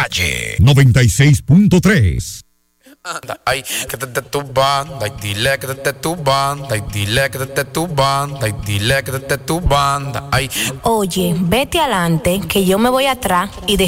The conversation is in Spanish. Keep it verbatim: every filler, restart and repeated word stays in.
calle. noventa y seis punto tres. Anda, ay, quédate tu banda, y dile quédate tu banda, y dile quédate tu banda, y dile quédate tu banda, ay. Oye, vete adelante, que yo me voy atrás y de